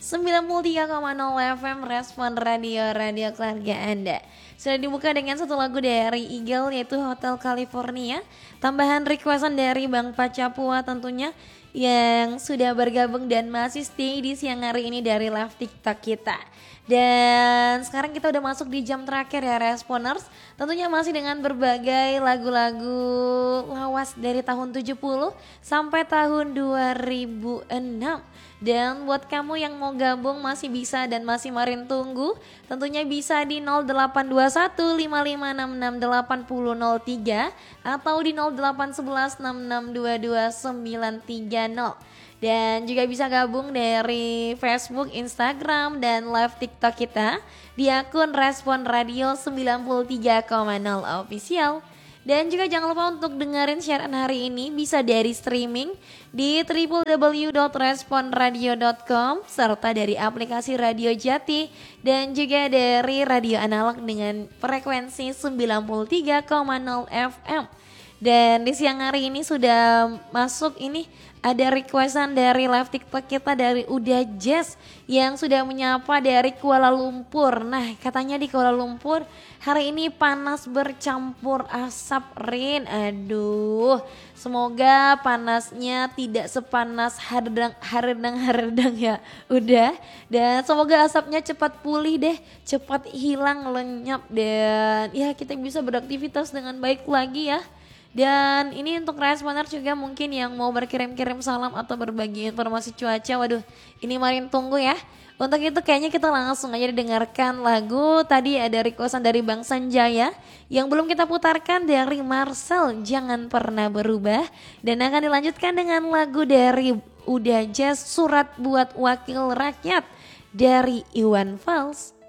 93,0 FM Respon Radio keluarga Anda. Sudah dibuka dengan satu lagu dari Eagle yaitu Hotel California. Tambahan requestan dari Bang Pacapua tentunya yang sudah bergabung dan masih stay di siang hari ini dari live TikTok kita. Dan sekarang kita udah masuk di jam terakhir ya Responers. Tentunya masih dengan berbagai lagu-lagu lawas dari tahun 70 sampai tahun 2006. Dan buat kamu yang mau gabung masih bisa dan masih Marin tunggu. Tentunya bisa di 0821 5566 8003 atau di 0811 6622 930. Dan juga bisa gabung dari Facebook, Instagram, dan live TikTok kita di akun Respon Radio 93,0 Official. Dan juga jangan lupa untuk dengerin siaran hari ini bisa dari streaming di www.responradio.com serta dari aplikasi Radio Jati dan juga dari radio analog dengan frekuensi 93,0 FM. Dan di siang hari ini sudah masuk ini ada requestan dari live TikTok kita dari Uda Jazz yang sudah menyapa dari Kuala Lumpur. Nah katanya di Kuala Lumpur hari ini panas bercampur asap Rin. Aduh semoga panasnya tidak sepanas haredang ya udah. Dan semoga asapnya cepat pulih deh, cepat hilang lenyap dan ya kita bisa beraktivitas dengan baik lagi ya. Dan ini untuk Responer juga mungkin yang mau berkirim-kirim salam atau berbagi informasi cuaca. Waduh ini Marin tunggu ya. Untuk itu kayaknya kita langsung aja dengarkan lagu. Tadi ada requestan dari Bang Sanjaya yang belum kita putarkan dari Marcel, Jangan Pernah Berubah. Dan akan dilanjutkan dengan lagu dari Uda Jazz, Surat Buat Wakil Rakyat dari Iwan Fals.